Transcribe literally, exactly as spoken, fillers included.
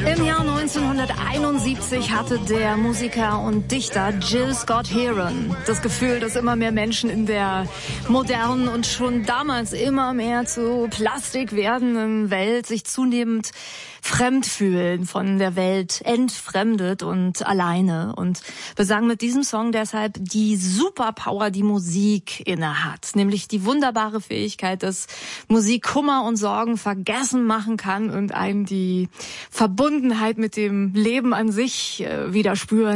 Im Jahr neunzehnhunderteinundsiebzig hatte der Musiker und Dichter Gil Scott-Heron das Gefühl, dass immer mehr Menschen in der modernen und schon damals immer mehr zu Plastik werdenden Welt sich zunehmend fremd fühlen, von der Welt entfremdet und alleine, und besang mit diesem Song deshalb die Superpower, die Musik innehat, nämlich die wunderbare Fähigkeit, dass Musik Kummer und Sorgen vergessen machen kann und einem die Verbundenheit mit dem Leben an sich äh, wieder spüren